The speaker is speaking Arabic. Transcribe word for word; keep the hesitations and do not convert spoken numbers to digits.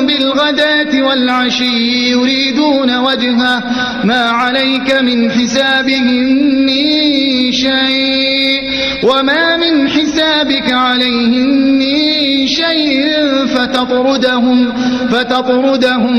بالغداة والعشي يريدون وجهه ما عليك من حسابهم من شيء وما من حسابك عليهم من شيء فتطردهم, فتطردهم